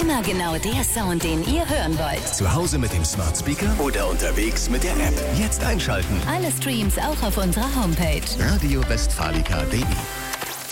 Immer genau der Sound, den ihr hören wollt. Zu Hause mit dem Smart Speaker oder unterwegs mit der App. Jetzt einschalten. Alle Streams auch auf unserer Homepage. Radio Westfalica.de